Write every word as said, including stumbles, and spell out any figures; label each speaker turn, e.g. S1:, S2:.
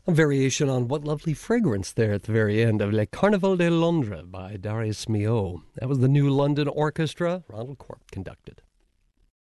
S1: A variation on What Lovely Fragrance there at the very end of Le Carnaval de Londres by Darius Milhaud. That was the New London Orchestra, Ronald Corp conducted.